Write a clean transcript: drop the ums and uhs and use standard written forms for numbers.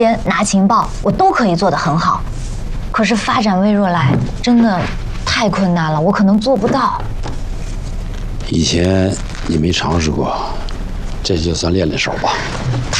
拿情报，我都可以做得很好。可是发展微弱来真的太困难了，我可能做不到。 以前你没尝试过，这就算练练手吧。